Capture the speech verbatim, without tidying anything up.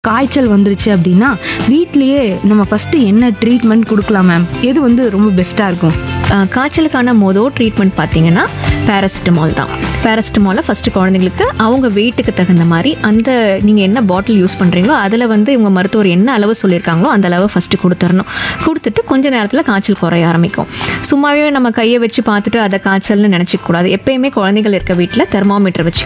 காய்ச்சல் வந்துருச்சு அப்படின்னா வீட்லயே நம்ம ஃபர்ஸ்ட் என்ன ட்ரீட்மெண்ட் கொடுக்கலாம் மேம்? எது வந்து ரொம்ப பெஸ்ட்டாக இருக்கும்? அஹ், காய்ச்சலுக்கான மொதல் ட்ரீட்மெண்ட் பார்த்தீங்கன்னா பேராசிட்டமால் தான். பேராசிட்டமாலை ஃபஸ்ட்டு குழந்தைங்களுக்கு அவங்க வெயிட்டுக்கு தகுந்த மாதிரி அந்த நீங்கள் என்ன பாட்டில் யூஸ் பண்ணுறீங்களோ அதில் வந்து இவங்க மருத்துவர் என்ன அளவு சொல்லியிருக்காங்களோ அந்த அளவு ஃபஸ்ட்டு கொடுத்துடணும். கொடுத்துட்டு கொஞ்ச நேரத்தில் காய்ச்சல் குறைய ஆரம்பிக்கும். சும்மாவே நம்ம கையை வச்சு பார்த்துட்டு அதை காய்ச்சல்னு நினச்சிக்க கூடாது. எப்பயுமே குழந்தைகள் இருக்க வீட்டில் தெர்மாமீட்டர் வச்சு